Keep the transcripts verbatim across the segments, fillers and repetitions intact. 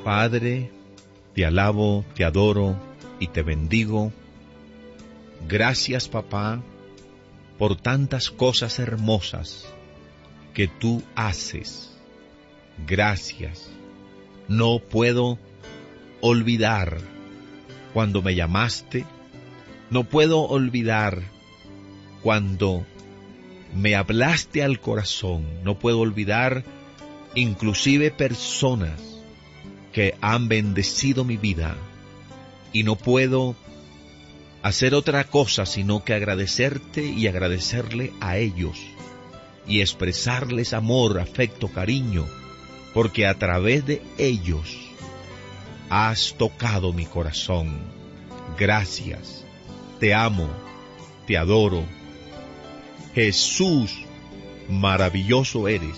Padre, te alabo, te adoro y te bendigo. Gracias, papá, por tantas cosas hermosas que tú haces. Gracias. No puedo olvidar cuando me llamaste. No puedo olvidar cuando me hablaste al corazón. No puedo olvidar inclusive personas que han bendecido mi vida. Y no puedo hacer otra cosa sino que agradecerte y agradecerle a ellos y expresarles amor, afecto, cariño, porque a través de ellos has tocado mi corazón. Gracias, te amo, te adoro. Jesús, maravilloso eres.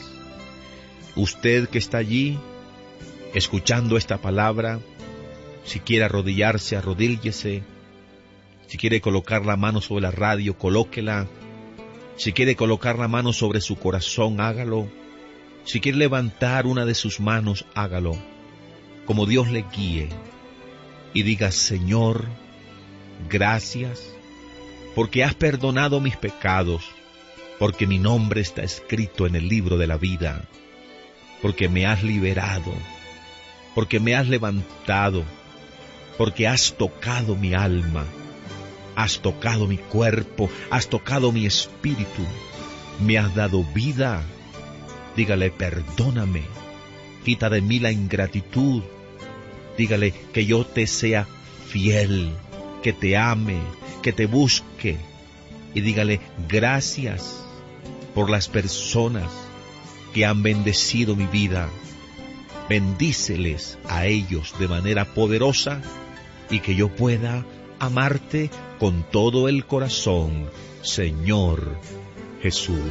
Usted que está allí, escuchando esta palabra, si quiere arrodillarse, arrodíllese. Si quiere colocar la mano sobre la radio, colóquela. Si quiere colocar la mano sobre su corazón, hágalo. Si quiere levantar una de sus manos, hágalo. Como Dios le guíe. Y diga: Señor, gracias, porque has perdonado mis pecados, porque mi nombre está escrito en el libro de la vida, porque me has liberado, porque me has levantado, porque has tocado mi alma, has tocado mi cuerpo, has tocado mi espíritu, me has dado vida. Dígale: perdóname, quita de mí la ingratitud. Dígale que yo te sea fiel, que te ame, que te busque. Y dígale: gracias por las personas que han bendecido mi vida. Bendíceles a ellos de manera poderosa y que yo pueda amarte con todo el corazón, Señor Jesús.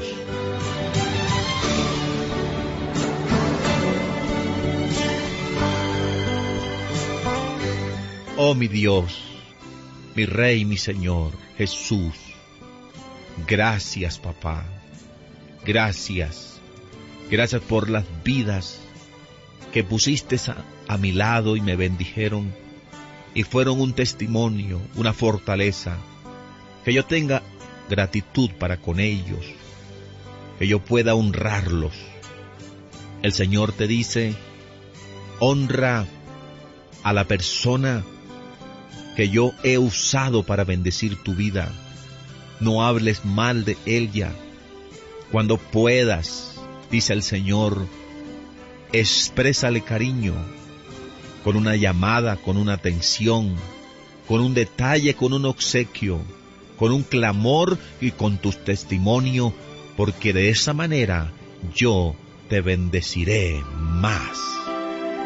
Oh mi Dios, mi Rey, mi Señor, Jesús, gracias, papá, gracias, gracias por las vidas que pusiste a, a mi lado y me bendijeron y fueron un testimonio, una fortaleza, que yo tenga gratitud para con ellos, que yo pueda honrarlos. El Señor te dice: honra a la persona que yo he usado para bendecir tu vida. No hables mal de ella. Cuando puedas, dice el Señor, exprésale cariño, con una llamada, con una atención, con un detalle, con un obsequio, con un clamor y con tu testimonio, porque de esa manera yo te bendeciré más.